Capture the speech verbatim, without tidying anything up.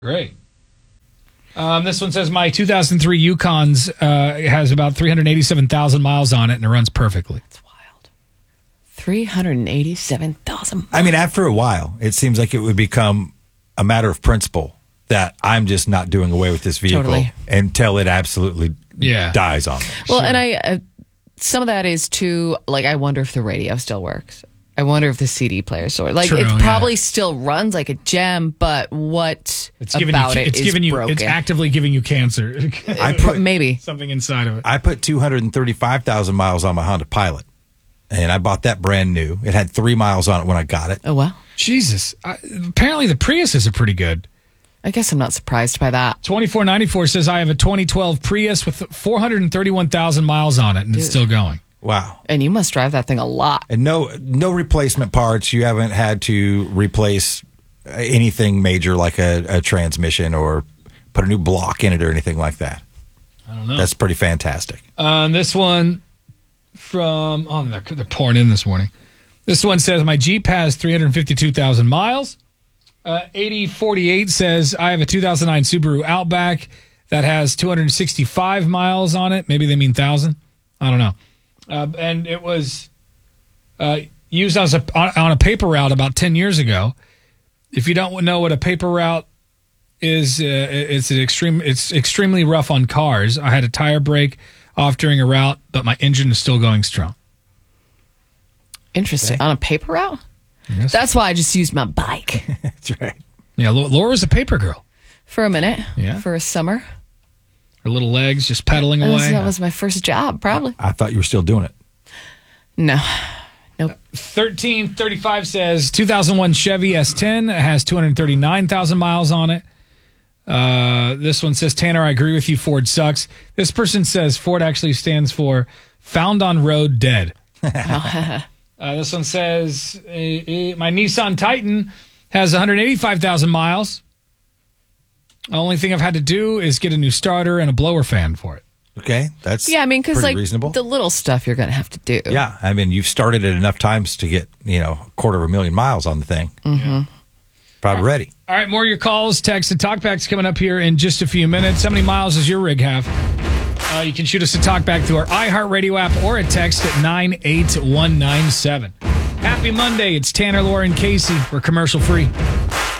Great. Um, this one says my two thousand three Yukon's uh, has about three hundred eighty-seven thousand miles on it, and it runs perfectly. That's wild. three hundred eighty-seven thousand. I mean, after a while, it seems like it would become a matter of principle that I'm just not doing away with this vehicle Totally. until it absolutely Yeah. dies on me. Well, Sure. and I, uh, some of that is too, like, I wonder if the radio still works. I wonder if the C D player still works. Like, True, it yeah. probably still runs like a gem, but what It's giving about you. it It's is giving you. broken? It's actively giving you cancer. I put Maybe. Something inside of it. I put two hundred thirty-five thousand miles on my Honda Pilot, and I bought that brand new. It had three miles on it when I got it. Oh, wow. Jesus. I, apparently, the Priuses are pretty good. I guess I'm not surprised by that. twenty-four ninety-four says I have a twenty twelve Prius with four hundred thirty-one thousand miles on it, and it's still going. Wow. And you must drive that thing a lot. And no no replacement parts. You haven't had to replace anything major like a, a transmission or put a new block in it or anything like that. I don't know. That's pretty fantastic. Um, this one from, oh, they're, they're pouring in this morning. This one says my Jeep has three hundred fifty-two thousand miles. Uh, eighty forty-eight says I have a two thousand nine Subaru Outback that has two hundred sixty-five miles on it. Maybe they mean thousand. I don't know. Uh, and it was uh, used as a, on, on a paper route about ten years ago. If you don't know what a paper route is, uh, it's an extreme. It's extremely rough on cars. I had a tire break off during a route, but my engine is still going strong. Interesting. On a paper route? Yes. That's why I just used my bike That's right. Yeah, Lau- Laura's a paper girl. for a minute. Yeah. For a summer. Her little legs just pedaling That was, away. that was my first job, probably. I thought you were still doing it. No. Nope. thirteen thirty-five says two thousand one Chevy S ten has two hundred thirty-nine thousand miles on it. Uh, this one says, Tanner, I agree with you. Ford sucks. This person says Ford actually stands for Found on Road Dead. uh, this one says, uh, uh, my Nissan Titan has one hundred eighty-five thousand miles. The only thing I've had to do is get a new starter and a blower fan for it. Okay, that's Yeah, I mean, because pretty like reasonable. the little stuff you're going to have to do. Yeah, I mean, you've started it enough times to get, you know, a quarter of a million miles on the thing. Mm-hmm. Probably ready. All right, more of your calls, texts, and talkbacks coming up here in just a few minutes. How many miles does your rig have? Uh, you can shoot us a talkback through our iHeartRadio app or a text at nine eight one nine seven. Happy Monday. It's Tanner, Laura, and Casey. We're commercial free.